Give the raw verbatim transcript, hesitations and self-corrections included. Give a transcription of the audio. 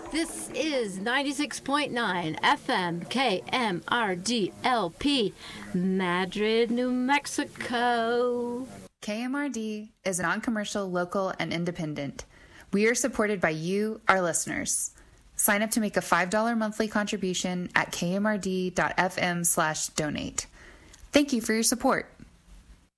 This is ninety-six point nine F M K M R D L P, Madrid, New Mexico. K M R D is non-commercial, local, and independent. We are supported by you, our listeners. Sign up to make a five dollars monthly contribution at kmrd.fm slash donate. Thank you for your support.